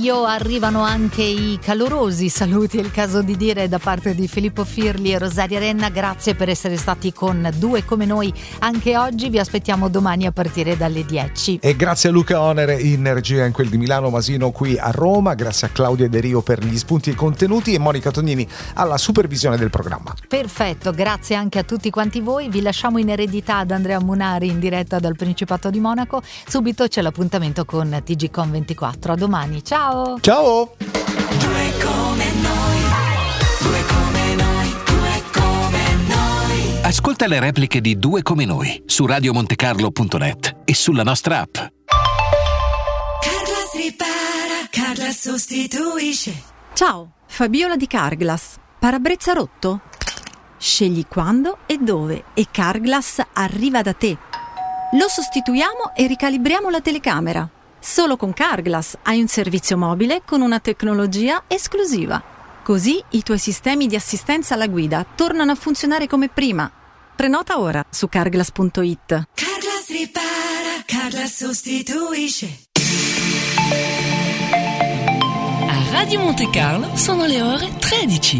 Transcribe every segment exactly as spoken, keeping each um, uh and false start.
luglio arrivano anche i calorosi saluti, è il caso di dire, da parte di Filippo Firli e Rosaria Renna. Grazie per essere stati con Due Come Noi anche oggi, vi aspettiamo domani a partire dalle dieci. E grazie a Luca Onere in regia in quel di Milano, Masino qui a Roma, grazie a Claudia De Rio per gli spunti e i contenuti e Monica Tognini alla supervisione del programma. Perfetto, grazie anche a tutti quanti voi, vi lasciamo in eredità ad Andrea Munari in diretta dal Principato di Monaco. Subito c'è l'appuntamento con T G Com ventiquattro. A domani, ciao! Ciao! Due come noi, due come noi, due come noi. Ascolta le repliche di Due Come Noi su radio montecarlo punto net e sulla nostra app. Carglass ripara, Carglass sostituisce. Ciao, Fabiola di Carglass. Parabrezza rotto? Scegli quando e dove e Carglass arriva da te. Lo sostituiamo e ricalibriamo la telecamera. Solo con Carglass hai un servizio mobile con una tecnologia esclusiva. Così i tuoi sistemi di assistenza alla guida tornano a funzionare come prima. Prenota ora su carglass punto it. Carglass ripara, Carglass sostituisce. A Radio Monte Carlo sono le ore tredici.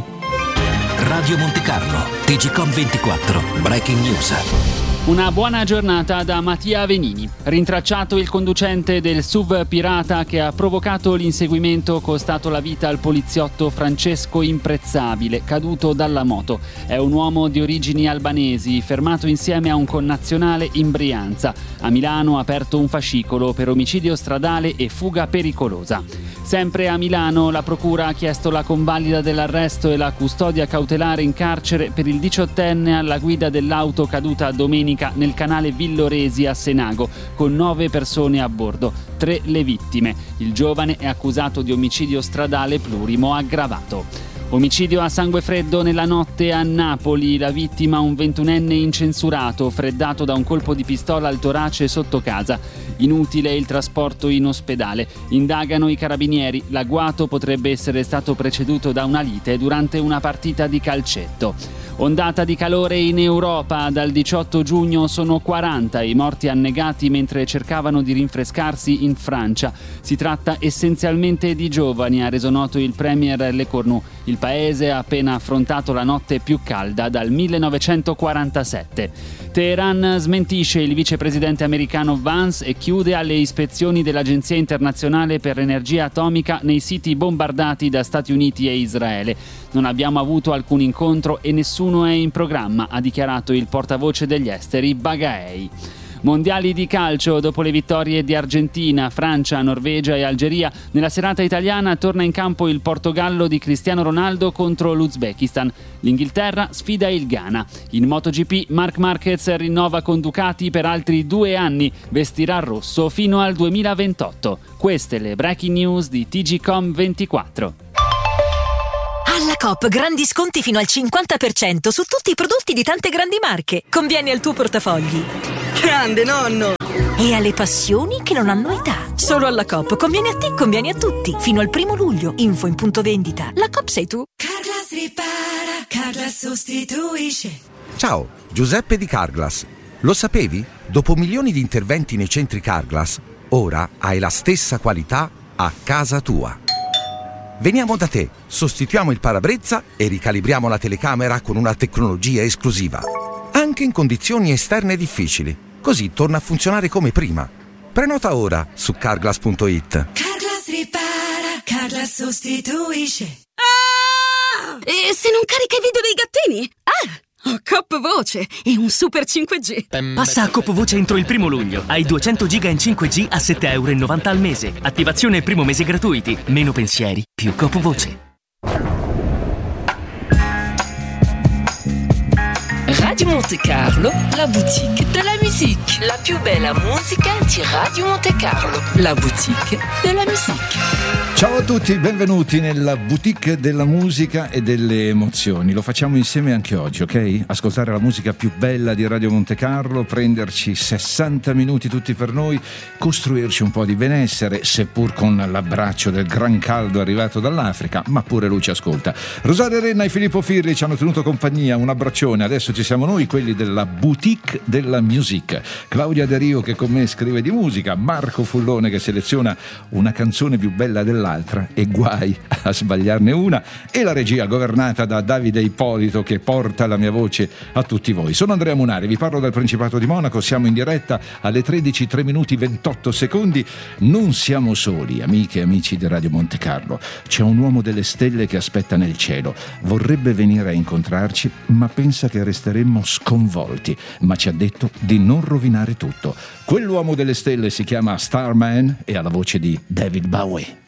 Radio Monte Carlo, T G Com ventiquattro, Breaking News. Una buona giornata da Mattia Venini. Rintracciato il conducente del S U V pirata che ha provocato l'inseguimento costato la vita al poliziotto Francesco Imprezzabile, caduto dalla moto. È un uomo di origini albanesi, fermato insieme a un connazionale in Brianza. A Milano ha aperto un fascicolo per omicidio stradale e fuga pericolosa. Sempre a Milano la procura ha chiesto la convalida dell'arresto e la custodia cautelare in carcere per il diciottenne alla guida dell'auto caduta domenica nel canale Villoresi a Senago, con nove persone a bordo, tre le vittime. Il giovane è accusato di omicidio stradale plurimo aggravato. Omicidio a sangue freddo nella notte a Napoli, la vittima un ventunenne incensurato, freddato da un colpo di pistola al torace sotto casa. Inutile il trasporto in ospedale. Indagano i carabinieri, l'agguato potrebbe essere stato preceduto da una lite durante una partita di calcetto. Ondata di calore in Europa, dal diciotto giugno sono quaranta i morti annegati mentre cercavano di rinfrescarsi in Francia. Si tratta essenzialmente di giovani, ha reso noto il premier Le Cornu. Il paese ha appena affrontato la notte più calda dal millenovecentoquarantasette. Teheran smentisce il vicepresidente americano Vance e chiude alle ispezioni dell'Agenzia internazionale per l'energia atomica nei siti bombardati da Stati Uniti e Israele. Non abbiamo avuto alcun incontro e nessuno è in programma, ha dichiarato il portavoce degli esteri Bagaei. Mondiali di calcio, dopo le vittorie di Argentina, Francia, Norvegia e Algeria, nella serata italiana torna in campo il Portogallo di Cristiano Ronaldo contro l'Uzbekistan. L'Inghilterra sfida il Ghana. In MotoGP Marc Marquez rinnova con Ducati per altri due anni, vestirà rosso fino al duemilaventotto. Queste le breaking news di T G Com ventiquattro. Alla Coop grandi sconti fino al cinquanta per cento su tutti i prodotti di tante grandi marche. Conviene al tuo portafogli. Grande nonno! E alle passioni che non hanno età. Solo alla Coop conviene a te, conviene a tutti. Fino al primo luglio. Info in punto vendita. La Coop sei tu. Carglass ripara, Carglass sostituisce. Ciao, Giuseppe di Carglass. Lo sapevi? Dopo milioni di interventi nei centri Carglass, ora hai la stessa qualità a casa tua. Veniamo da te, sostituiamo il parabrezza e ricalibriamo la telecamera con una tecnologia esclusiva. Anche in condizioni esterne difficili. Così torna a funzionare come prima. Prenota ora su carglass punto it. Carglass ripara, Carglass sostituisce. Ah! E se non carica i video dei gattini? Ah! Ho Coop Voce e un Super cinque G. Passa a Coop Voce entro il primo luglio. Hai duecento giga in cinque G a sette virgola novanta euro al mese. Attivazione e primo mese gratuiti. Meno pensieri, più Coop Voce. Radio Monte Carlo, la boutique de la musique. La più bella musica di Radio Monte Carlo. La boutique de la musique. Ciao a tutti, benvenuti nella boutique della musica e delle emozioni. Lo facciamo insieme anche oggi, ok? Ascoltare la musica più bella di Radio Monte Carlo, prenderci sessanta minuti tutti per noi, costruirci un po' di benessere, seppur con l'abbraccio del gran caldo arrivato dall'Africa, ma pure lui ci ascolta. Rosaria Renna e Filippo Firli ci hanno tenuto compagnia, un abbraccione. Adesso ci siamo noi, quelli della boutique della musique. Claudia De Rio che con me scrive di musica, Marco Fullone che seleziona una canzone più bella dell'anno. l'altra e guai a sbagliarne una, e la regia governata da Davide Ippolito che porta la mia voce a tutti voi. Sono Andrea Munari, vi parlo dal Principato di Monaco, siamo in diretta alle tredici tre minuti ventotto secondi. Non siamo soli, amiche e amici di Radio Monte Carlo, c'è un uomo delle stelle che aspetta nel cielo, vorrebbe venire a incontrarci ma pensa che resteremmo sconvolti, ma ci ha detto di non rovinare tutto. Quell'uomo delle stelle si chiama Starman e ha la voce di David Bowie.